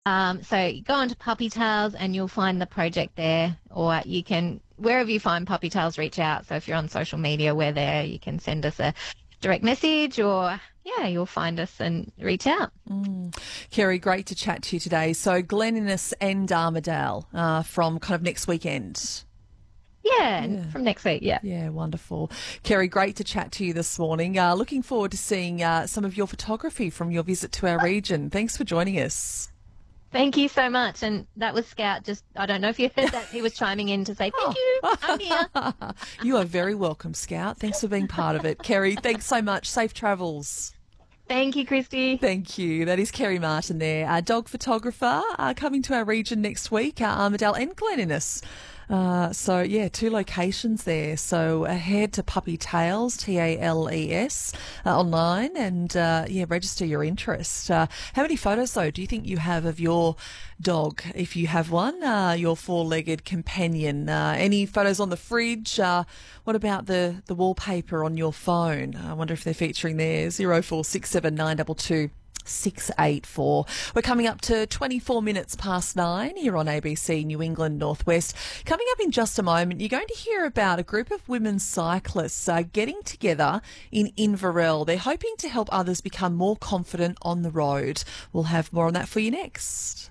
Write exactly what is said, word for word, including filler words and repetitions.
Um, so you go onto Puppy Tales and you'll find the project there, or you can, wherever you find Puppy Tales, reach out. So if you're on social media, we're there. You can send us a direct message or, yeah, you'll find us and reach out. Mm. Kerry, great to chat to you today. So Glen Innes and Armidale uh, from kind of next weekend. Yeah, Yeah. from next week, yeah. Yeah, wonderful. Kerry, great to chat to you this morning. Uh, looking forward to seeing uh, some of your photography from your visit to our region. Thanks for joining us. Thank you so much. And that was Scout. Just, I don't know if you heard that. He was chiming in to say, thank you, I'm here. You are very welcome, Scout. Thanks for being part of it. Kerry, thanks so much. Safe travels. Thank you, Christy. Thank you. That is Kerry Martin there, our dog photographer, uh, coming to our region next week, uh, Armidale and Glen Innes. Uh, so, yeah, two locations there. So uh, head to Puppy Tales, T A L E S, uh, online and, uh, yeah, register your interest. Uh, how many photos, though, do you think you have of your dog, if you have one, uh, your four-legged companion? Uh, any photos on the fridge? Uh, what about the, the wallpaper on your phone? I wonder if they're featuring there. zero four six seven nine two two six eight four. We're coming up to twenty-four minutes past nine here on A B C New England Northwest. Coming up in just a moment, you're going to hear about a group of women cyclists uh, getting together in Inverell. They're hoping to help others become more confident on the road. We'll have more on that for you next.